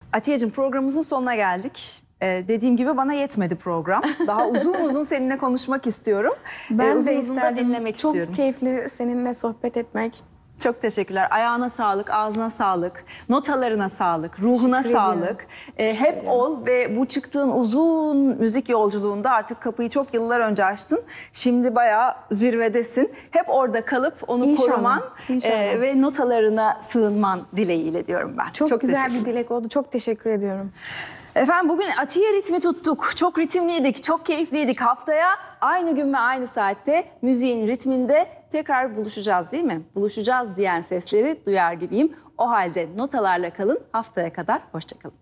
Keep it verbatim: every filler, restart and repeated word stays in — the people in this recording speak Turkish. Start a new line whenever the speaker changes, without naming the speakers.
Atiyeciğim, programımızın sonuna geldik. Ee, dediğim gibi bana yetmedi program. Daha uzun uzun seninle konuşmak istiyorum.
Ben
Ee, uzun
de
uzun da
isterdim.
dinlemek
Çok
istiyorum.
keyifli seninle sohbet etmek.
Çok teşekkürler. Ayağına sağlık, ağzına sağlık, notalarına sağlık, ruhuna
Teşekkür ediyorum.
sağlık. Ee, hep ol ve bu çıktığın uzun müzik yolculuğunda artık kapıyı çok yıllar önce açtın. Şimdi bayağı zirvedesin. Hep orada kalıp onu
İnşallah,
koruman
inşallah.
e, ve notalarına sığınman dileğiyle diyorum ben.
Çok, güzel
teşekkür
bir dilek oldu. Çok teşekkür ediyorum.
Efendim bugün Atiye ritmi tuttuk. Çok ritimliydik, çok keyifliydik. Haftaya aynı gün ve aynı saatte müziğin ritminde tekrar buluşacağız değil mi? Buluşacağız diyen sesleri duyar gibiyim. O halde notalarla kalın. Haftaya kadar hoşça kalın.